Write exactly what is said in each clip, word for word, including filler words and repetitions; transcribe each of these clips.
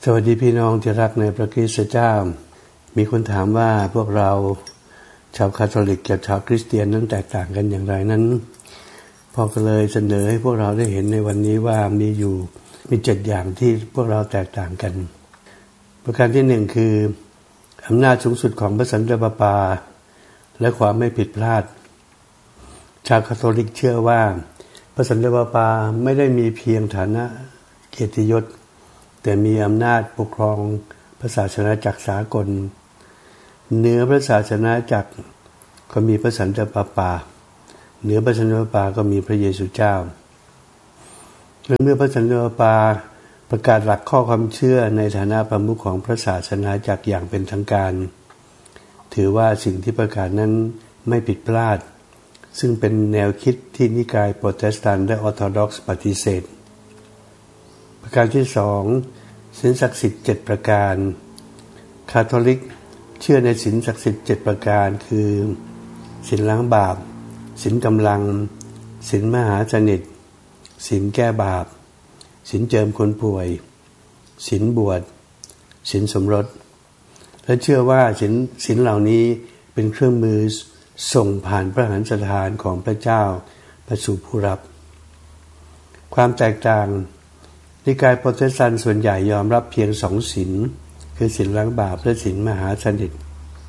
สวัสดีพี่น้องที่รักในพระคริสต์เจ้ามีคนถามว่าพวกเราชาวคาทอลิกกับชาวคริสเตียนนั้นแตกต่างกันอย่างไรนั้นพ่อก็เลยเสนอให้พวกเราได้เห็นในวันนี้ว่ามีอยู่มีเจ็ดอย่างที่พวกเราแตกต่างกันประการที่หนึ่งคืออำนาจสูงสุดของพระสันตะปาปาและความไม่ผิดพลาดชาวคาทอลิกเชื่อว่าพระสันตะปาปาไม่ได้มีเพียงฐานะเกียรติยศแต่มีอำนาจปกครองพระศาสนาจักรสากลเหนือพระศาสนาจักรก็มีพระสันตะปาปาเหนือพระสันตะปาปาก็มีพระเยซูเจ้าและเมื่อพระสันตะปาปาประกาศหลักข้อความเชื่อในฐานะประมุขของพระศาสนาจักรอย่างเป็นทางการถือว่าสิ่งที่ประกาศนั้นไม่ผิดพลาดซึ่งเป็นแนวคิดที่นิกายโปรเตสแตนต์และออร์โธดอกซ์ปฏิเสธประการที่สองศีลศักดิ์สิทธิ์เจ็ดประการคาทอลิกเชื่อในศีลศักดิ์สิทธิ์เจ็ดประการคือศีลล้างบาปศีลกำลังศีลมหาสนิทศีลแก้บาปศีลเจิมคนป่วยศีลบวชศีลสมรสและเชื่อว่าศีลศีลเหล่านี้เป็นเครื่องมือส่งผ่านพระหัตถ์สถานของพระเจ้าไปสู่ผู้รับความแตกต่างนิกายโปรเตสแตนต์ส่วนใหญ่ยอมรับเพียงสองศีลคือศีลล้างบาปและศีลมหาสนิท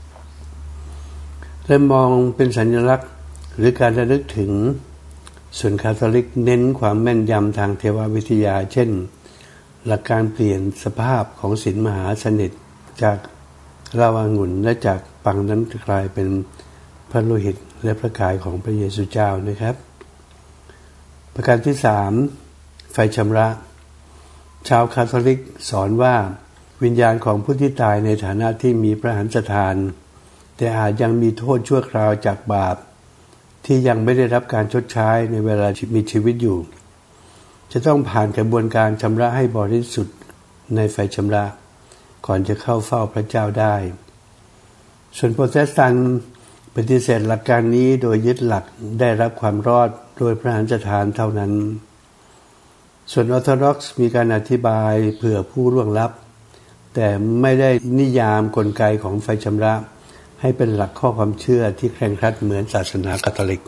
และมองเป็นสัญลักษณ์หรือการระลึกถึงส่วนคาทอลิกเน้นความแม่นยำทางเทววิทยาเช่นหลักการเปลี่ยนสภาพของศีลมหาสนิทจากเหล้าองุ่นและจากปังนั้นกลายเป็นพระโลหิตและพระกายของพระเยซูเจ้านะครับประการที่สามไฟชำระชาวคาทอลิกสอนว่าวิญญาณของผู้ที่ตายในฐานะที่มีพระหัตถ์สถานแต่อาจยังมีโทษชั่วคราวจากบาปที่ยังไม่ได้รับการชดใช้ในเวลามีชีวิตอยู่จะต้องผ่านกระบวนการชำระให้บริสุทธิ์ในไฟชำระก่อนจะเข้าเฝ้าพระเจ้าได้ส่วนโปรเตสแตนต์ปฏิเสธหลักการนี้โดยยึดหลักได้รับความรอดโดยพระหัตถ์สถานเท่านั้นส่วนออร์โธดอกซ์มีการอธิบายเผื่อผู้ล่วงลับแต่ไม่ได้นิยามกลไกของไฟชำระให้เป็นหลักข้อความเชื่อที่เคร่งครัดเหมือนศาสนาคาทอลิก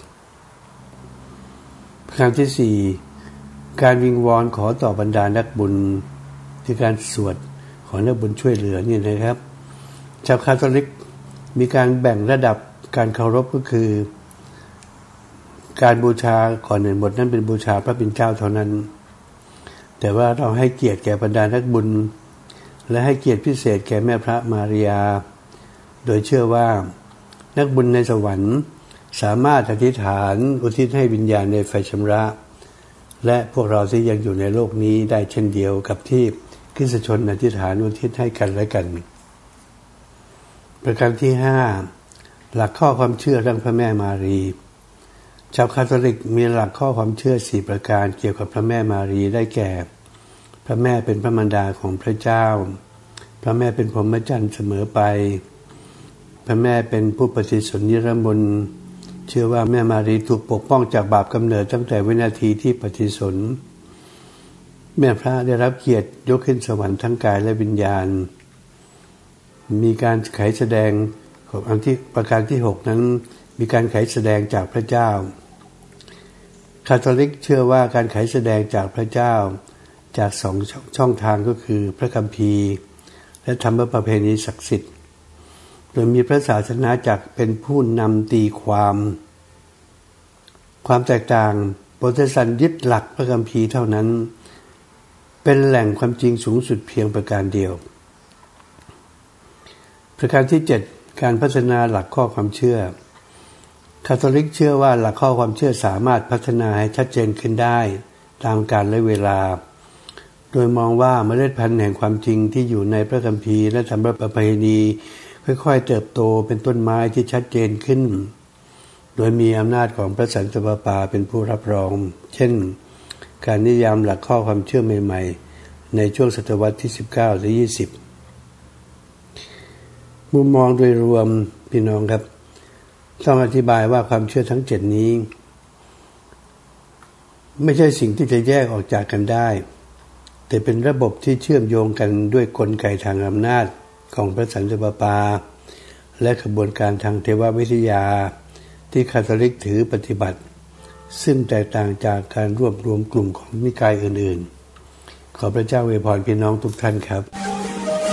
ประการที่สี่การวิงวอนขอต่อบรรดานักบุญที่การสวดขอนักบุญช่วยเหลือนี่นะครับชาวคาทอลิกมีการแบ่งระดับการเคารพก็คือการบูชาก่อนหนึ่งบทนั้นเป็นบูชาพระเป็นเจ้าเท่านั้นแต่ว่าเราให้เกียรติแก่บรรดานักบุญและให้เกียรติพิเศษแก่แม่พระมารียาโดยเชื่อว่านักบุญในสวรรค์สามารถอธิษฐานอุทิศให้วิญญาณในไฟชำระและพวกเราที่ยังอยู่ในโลกนี้ได้เช่นเดียวกับที่คริสตชนอธิษฐานอุทิศให้กันและกันประการที่ห้าหลักข้อความเชื่อเรื่องพระแม่มารีชาวคาทอลิกมีหลักข้อความเชื่อสี่ประการเกี่ยวกับพระแม่มารีได้แก่พระแม่เป็นพระมารดาของพระเจ้าพระแม่เป็นพรหมจรรย์เสมอไปพระแม่เป็นผู้ปฏิสนธินิรมนต์เชื่อว่าแม่มารีถูกปกป้องจากบาปกำเนิดตั้งแต่วินาทีที่ปฏิสนธิแม่พระได้รับเกียรติยกขึ้นสวรรค์ทั้งกายและวิญญาณมีการไขแสดงของอันที่ประการที่หกนั้นมีการไขแสดงจากพระเจ้าคาทอลิกเชื่อว่าการไขแสดงจากพระเจ้าจากสองช่องทางก็คือพระคัมภีร์และธรรมประเพณีศักดิ์สิทธิ์โดยมีพระศาสนาจักรเป็นผู้นำตีความความแตกต่างโปรเตสแตนต์ยึดหลักพระคัมภีร์เท่านั้นเป็นแหล่งความจริงสูงสุดเพียงประการเดียวประการที่เจ็ดการพัฒนาหลักข้อความเชื่อคาทอลิกเชื่อว่าหลักข้อความเชื่อสามารถพัฒนาให้ชัดเจนขึ้นได้ตามกาลและเวลาโดยมองว่าเมล็ดพันธุ์แห่งความจริงที่อยู่ในพระคัมภีร์และธรรมประเพณีค่อยๆเติบโตเป็นต้นไม้ที่ชัดเจนขึ้นโดยมีอำนาจของพระสันตะปาปาเป็นผู้รับรองเช่นการนิยามหลักข้อความเชื่อใหม่ๆในช่วงศตวรรษที่สิบเก้าและยี่สิบมุมมองโดยรวมพี่น้องครับต้องอธิบายว่าความเชื่อทั้งเจ็ดนี้ไม่ใช่สิ่งที่จะแยกออกจากกันได้แต่เป็นระบบที่เชื่อมโยงกันด้วยกลไกทางอำนาจของพระสันตะปาปาและกระบวนการทางเทววิทยาที่คาทอลิกถือปฏิบัติซึ่งแตกต่างจากการรวบรวมกลุ่มของนิกายอื่นๆขอพระเจ้าอวยพรพี่น้องทุกท่านครับ